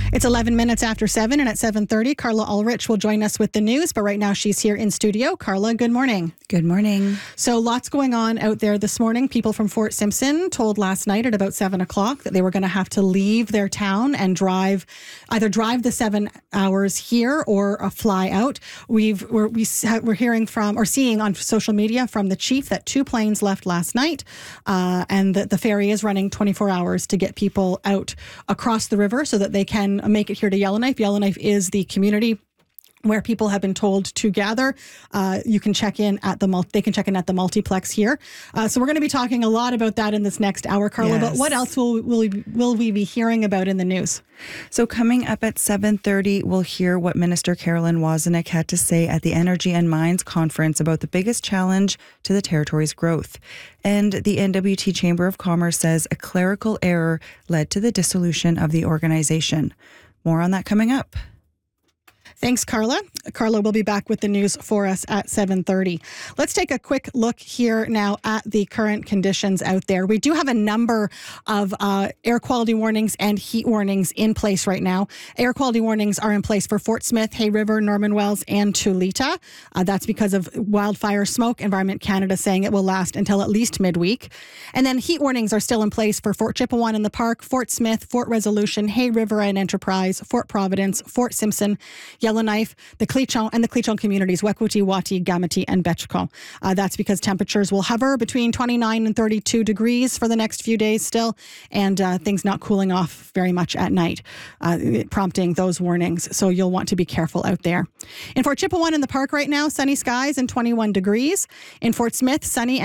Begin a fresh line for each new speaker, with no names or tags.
It's 11 minutes after 7, and at 7:30, Carla Ulrich will join us with the news. But right now, she's here in studio. Carla, good morning.
Good morning.
So lots going on out there this morning. People from Fort Simpson told last night at about 7 o'clock that they were going to have to leave their town and either drive the 7 hours here or fly out. We're hearing from or seeing on social media from the chief that 2 planes left last night, and that the ferry is running 24 hours to get people out across the river so that they can make it here to Yellowknife. Yellowknife is the community where people have been told to gather. You can check in at they can check in at the multiplex here. So we're going to be talking a lot about that in this next hour, Carla.
Yes.
But what else will we be hearing about in the news?
So coming up at 7:30, we'll hear what Minister Carolyn Wozniak had to say at the Energy and Mines Conference about the biggest challenge to the territory's growth. And the NWT Chamber of Commerce says a clerical error led to the dissolution of the organization. More on that coming up.
Thanks, Carla. Carla will be back with the news for us at 7:30. Let's take a quick look here now at the current conditions out there. We do have a number of air quality warnings and heat warnings in place right now. Air quality warnings are in place for Fort Smith, Hay River, Norman Wells, and Tulita. That's because of wildfire smoke. Environment Canada saying it will last until at least midweek. And then heat warnings are still in place for Fort Chipewyan in the Park, Fort Smith, Fort Resolution, Hay River and Enterprise, Fort Providence, Fort Simpson, Yellowknife, the Cleachon, and the Cleachon communities, Wekwuti, Wati, Gamati, and Betchko. That's because temperatures will hover between 29 and 32 degrees for the next few days still, and things not cooling off very much at night, prompting those warnings. So you'll want to be careful out there. In Fort Chipewyan in the Park right now, sunny skies and 21 degrees. In Fort Smith, sunny and